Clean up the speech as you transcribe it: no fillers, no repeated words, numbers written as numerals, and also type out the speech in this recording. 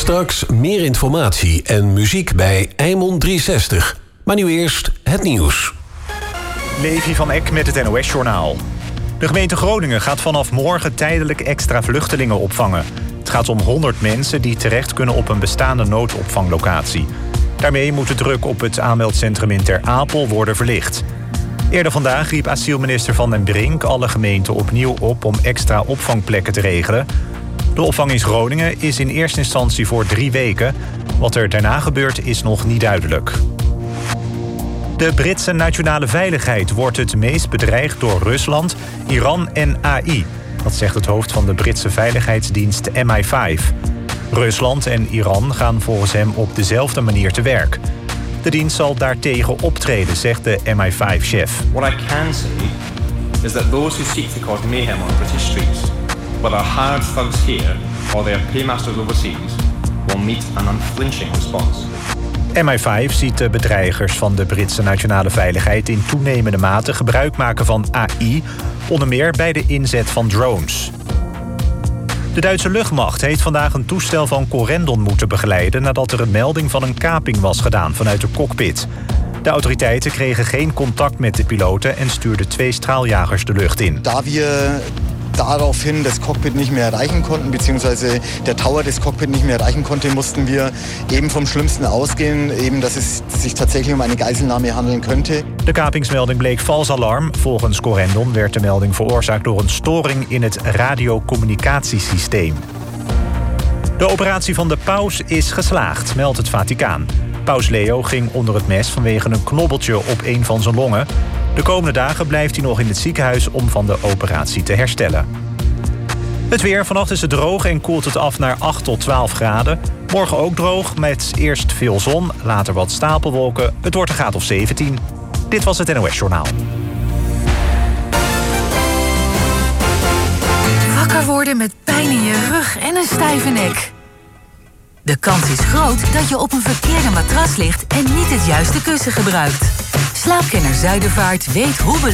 Straks meer informatie en muziek bij Eimond 360. Maar nu eerst het nieuws. Levi van Eck met het NOS-journaal. De gemeente Groningen gaat vanaf morgen tijdelijk extra vluchtelingen opvangen. Het gaat om 100 mensen die terecht kunnen op een bestaande noodopvanglocatie. Daarmee moet de druk op het aanmeldcentrum in Ter Apel worden verlicht. Eerder vandaag riep asielminister Van den Brink alle gemeenten opnieuw op om extra opvangplekken te regelen. De opvang in Groningen is in eerste instantie voor 3 weken. Wat er daarna gebeurt is nog niet duidelijk. De Britse nationale veiligheid wordt het meest bedreigd door Rusland, Iran en AI. Dat zegt het hoofd van de Britse veiligheidsdienst MI5. Rusland en Iran gaan volgens hem op dezelfde manier te werk. De dienst zal daartegen optreden, zegt de MI5-chef. What I can say is that those who seek to cause mayhem on British streets, whether hired thugs here or their paymasters overseas, will meet an unflinching response. MI5 ziet de bedreigers van de Britse nationale veiligheid in toenemende mate gebruik maken van AI, onder meer bij de inzet van drones. De Duitse luchtmacht heeft vandaag een toestel van Corendon moeten begeleiden nadat er een melding van een kaping was gedaan vanuit de cockpit. De autoriteiten kregen geen contact met de piloten en stuurden 2 straaljagers de lucht in. Da wir daraufhin das Cockpit nicht mehr erreichen konnten, beziehungsweise der Tower des Cockpit nicht mehr erreichen konnte, mussten wir eben vom Schlimmsten ausgehen, eben dass es sich tatsächlich um eine Geiselnahme handeln könnte. De kapingsmelding bleek vals alarm. Volgens Corendon werd de melding veroorzaakt door een storing in het radiocommunicatiesysteem. De operatie van de paus is geslaagd, meldt het Vaticaan. Paus Leo ging onder het mes vanwege een knobbeltje op een van zijn longen. De komende dagen blijft hij nog in het ziekenhuis om van de operatie te herstellen. Het weer. Vannacht is het droog en koelt het af naar 8 tot 12 graden. Morgen ook droog, met eerst veel zon, later wat stapelwolken. Het wordt een graad of 17. Dit was het NOS Journaal. Wakker worden met pijn in je rug en een stijve nek. De kans is groot dat je op een verkeerde matras ligt en niet het juiste kussen gebruikt. Slaapkenner Zuidervaart weet hoe